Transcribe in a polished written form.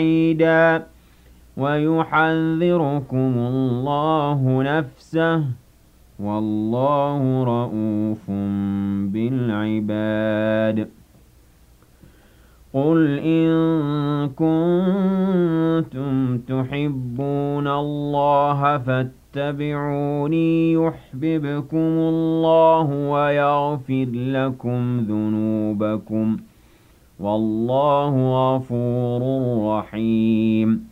بعيدا ويحذركم الله نفسه والله رءوف بالعباد قل إن كنتم تحبون الله فاتبعوني يحببكم الله ويغفر لكم ذنوبكم والله غفور رحيم